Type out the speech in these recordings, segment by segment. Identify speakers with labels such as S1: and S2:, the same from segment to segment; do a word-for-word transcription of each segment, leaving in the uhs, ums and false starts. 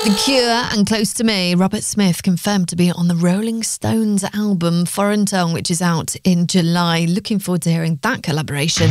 S1: The Cure and Close to Me. Robert Smith confirmed to be on the Rolling Stones album Foreign Tongue, which is out in July. Looking forward to hearing that collaboration.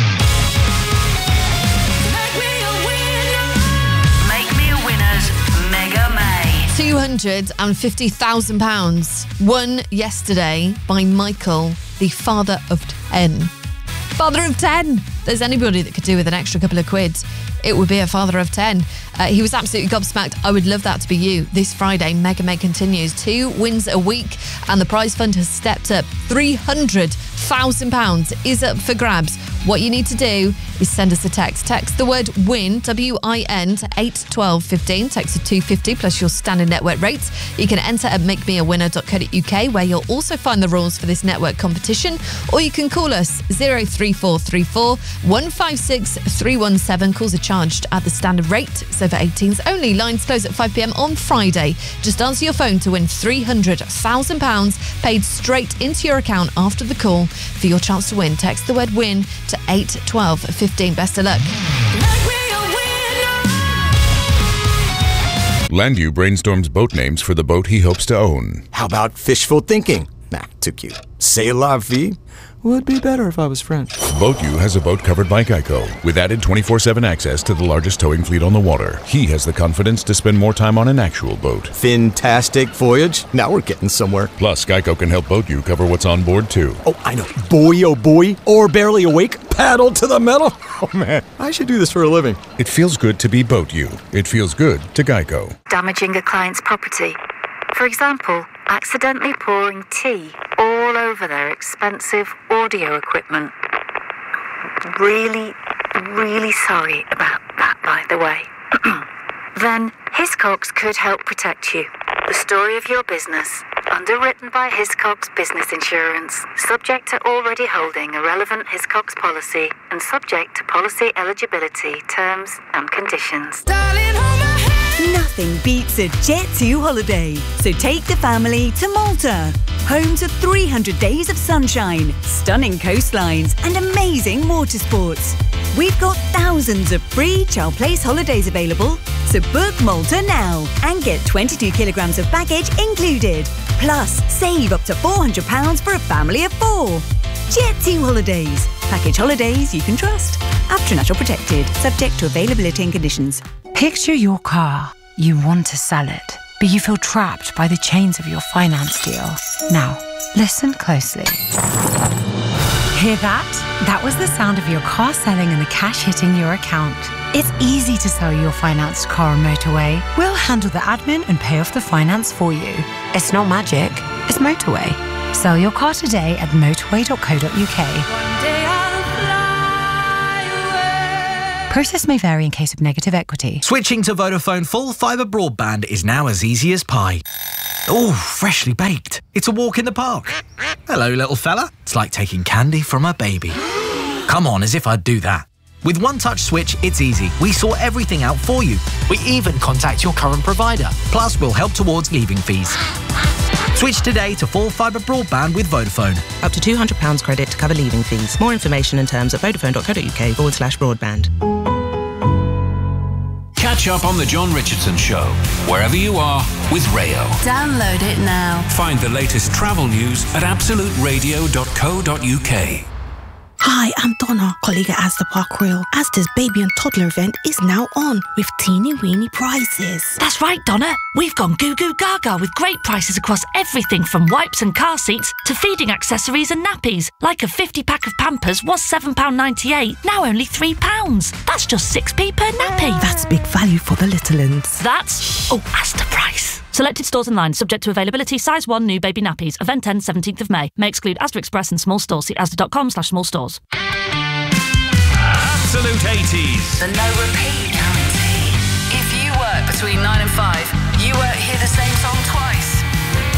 S2: Make me a winner. Make me a winner's Mega May.
S1: two hundred fifty thousand pounds won yesterday by Michael, the father of ten. Father of ten. If there's anybody that could do with an extra couple of quid, it would be a father of ten. Uh, he was absolutely gobsmacked. I would love that to be you. This Friday, Mega May continues. Two wins a week, and the prize fund has stepped up. three hundred thousand pounds is up for grabs. What you need to do is send us a text. Text the word WIN, W I N, to eight twelve fifteen. Text to two fifty plus your standard network rates. You can enter at make me a winner dot co dot U K, where you'll also find the rules for this network competition, or you can call us zero three four three four one five six three one seven. Calls are charged at the standard rate. It's over eighteens only. Lines close at five p.m. on Friday. Just answer your phone to win three hundred thousand pounds paid straight into your account after the call. For your chance to win, text the word WIN to eight twelve fifteen. Best of luck.
S3: Landu brainstorms boat names for the boat he hopes to own.
S4: How about fishful thinking? Nah, too cute. C'est la vie would be better if I was French.
S3: BoatU has a boat covered by Geico, with added twenty-four seven access to the largest towing fleet on the water. He has the confidence to spend more time on an actual boat.
S4: Fantastic voyage. Now we're getting somewhere.
S3: Plus, Geico can help BoatU cover what's on board, too.
S4: Oh, I know. Boy, oh boy, or barely awake, paddle to the metal. Oh, man, I should do this for a living.
S3: It feels good to be BoatU. It feels good to Geico.
S5: Damaging a client's property. For example, accidentally pouring tea all over their expensive audio equipment. Really, really sorry about that, by the way. Then Hiscox could help protect you. The story of your business, underwritten by Hiscox Business Insurance, subject to already holding a relevant Hiscox policy and subject to policy eligibility, terms and conditions.
S2: Darling, hold my hand.
S6: Nothing beats a Jet two holiday. So take the family to Malta. Home to three hundred days of sunshine, stunning coastlines and amazing water sports. We've got thousands of free Child Place holidays available. So book Malta now and get twenty-two kilograms of baggage included. Plus, save up to four hundred pounds for a family of four. Jet two Holidays. Package holidays you can trust. After Natural Protected. Subject to availability and conditions.
S7: Picture your car. You want to sell it, but you feel trapped by the chains of your finance deal. Now, listen closely. Hear that? That was the sound of your car selling and the cash hitting your account. It's easy to sell your financed car on Motorway. We'll handle the admin and pay off the finance for you. It's not magic, it's Motorway. Sell your car today at motorway dot co dot U K.
S2: One day I'll fly away.
S7: Process may vary in case of negative equity.
S8: Switching to Vodafone full fibre broadband is now as easy as pie. Oh, freshly baked. It's a walk in the park. Hello, little fella. It's like taking candy from a baby. Come on, as if I'd do that. With One Touch Switch, it's easy. We sort everything out for you. We even contact your current provider. Plus, we'll help towards leaving fees. Switch today to full fibre broadband with Vodafone.
S9: Up to two hundred pounds credit to cover leaving fees. More information and terms at vodafone dot co dot uk forward slash broadband.
S10: Catch up on The John Richardson Show, wherever you are, with Rayo.
S2: Download it now.
S10: Find the latest travel news at absolute radio dot co dot U K.
S11: Hi, I'm Donna, colleague at Asda Park Royal. Asda's baby and toddler event is now on with teeny weeny prizes.
S12: That's right, Donna. We've gone goo goo gaga with great prices across everything from wipes and car seats to feeding accessories and nappies. Like a fifty pack of Pampers was seven pounds ninety-eight, now only three pounds. That's just six p per nappy.
S11: That's big value for the little uns.
S12: That's, oh, Asda price. Selected stores and lines, subject to availability, size one, new baby nappies. Event ends seventeenth of May. May exclude Asda Express and small stores. See asda dot com slash small stores.
S10: Absolute eighties.
S2: The no repeat guarantee. If you work between nine and five, you won't hear the same song twice.